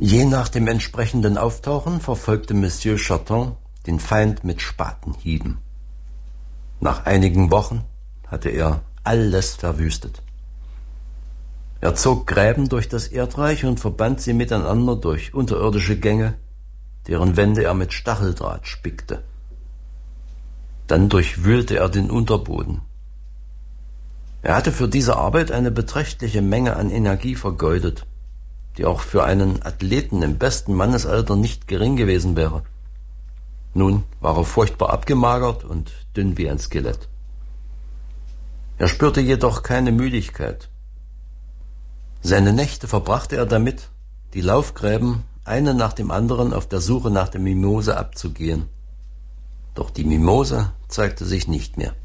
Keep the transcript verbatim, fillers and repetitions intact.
Je nach dem entsprechenden Auftauchen verfolgte Monsieur Charton den Feind mit Spatenhieben. Nach einigen Wochen hatte er alles verwüstet. Er zog Gräben durch das Erdreich und verband sie miteinander durch unterirdische Gänge, deren Wände er mit Stacheldraht spickte. Dann durchwühlte er den Unterboden. Er hatte für diese Arbeit eine beträchtliche Menge an Energie vergeudet, die auch für einen Athleten im besten Mannesalter nicht gering gewesen wäre. Nun war er furchtbar abgemagert und dünn wie ein Skelett. Er spürte jedoch keine Müdigkeit. Seine Nächte verbrachte er damit, die Laufgräben einen nach dem anderen auf der Suche nach der Mimose abzugehen. Doch die Mimose zeigte sich nicht mehr.